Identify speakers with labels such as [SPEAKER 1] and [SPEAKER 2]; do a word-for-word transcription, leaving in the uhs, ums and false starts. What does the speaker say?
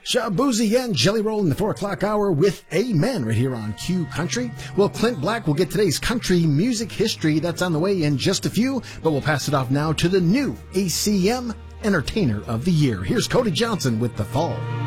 [SPEAKER 1] Shabuzi and Jelly Roll in the four o'clock hour with Amen right here on Q Country. Well, Clint Black will get today's country music history. That's on the way in just a few, but we'll pass it off now to the new A C M Entertainer of the Year. Here's Cody Johnson with The Fall.